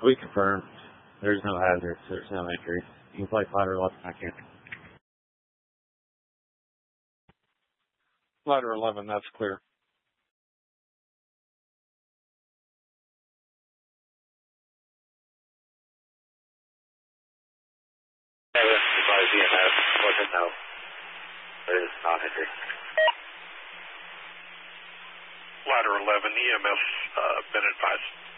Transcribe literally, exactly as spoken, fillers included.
We confirm. There's no hazards. There's no injuries. You can fly ladder eleven. I can't. Ladder eleven, that's clear. Advise E M S, wasn't no. There is not injury. Ladder eleven, E M S, uh, been advised.